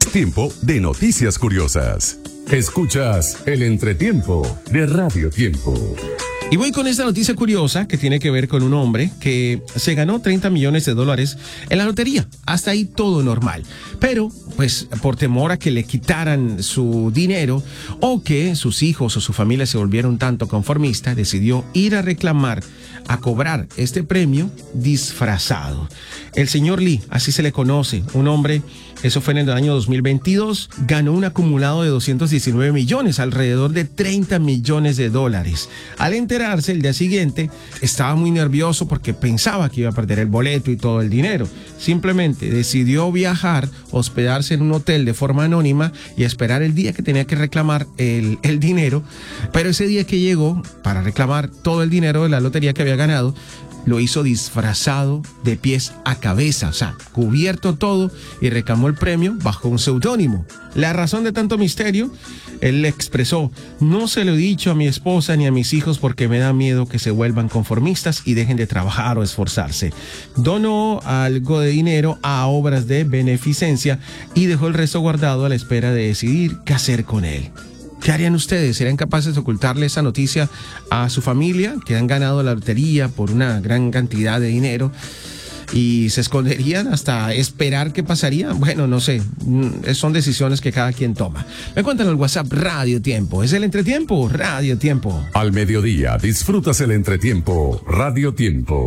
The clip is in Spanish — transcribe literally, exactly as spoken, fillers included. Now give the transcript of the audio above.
Es tiempo de noticias curiosas. Escuchas el entretiempo de Radio Tiempo. Y voy con esta noticia curiosa que tiene que ver con un hombre que se ganó treinta millones de dólares en la lotería. Hasta ahí todo normal. Pero, pues, por temor a que le quitaran su dinero o que sus hijos o su familia se volvieran un tanto conformista, decidió ir a reclamar, a cobrar este premio disfrazado. El señor Lee, así se le conoce, un hombre, eso fue en el año dos mil veintidós, ganó un acumulado de doscientos diecinueve millones, alrededor de treinta millones de dólares. Al enterarse el día siguiente, estaba muy nervioso porque pensaba que iba a perder el boleto y todo el dinero. Simplemente decidió viajar, hospedarse en un hotel de forma anónima y esperar el día que tenía que reclamar el, el dinero. Pero ese día que llegó para reclamar todo el dinero de la lotería que había ganado, lo hizo disfrazado de pies a cabeza, o sea, cubierto todo, y reclamó el premio bajo un seudónimo. La razón de tanto misterio, él le expresó: no se lo he dicho a mi esposa ni a mis hijos porque me da miedo que se vuelvan conformistas y dejen de trabajar o esforzarse. Donó algo de dinero a obras de beneficencia y dejó el resto guardado a la espera de decidir qué hacer con él. ¿Qué harían ustedes? ¿Serían capaces de ocultarle esa noticia a su familia que han ganado la lotería por una gran cantidad de dinero y se esconderían hasta esperar qué pasaría? Bueno, no sé, son decisiones que cada quien toma. Me cuentan al WhatsApp Radio Tiempo. ¿Es el entretiempo? Radio Tiempo. Al mediodía disfrutas el entretiempo Radio Tiempo.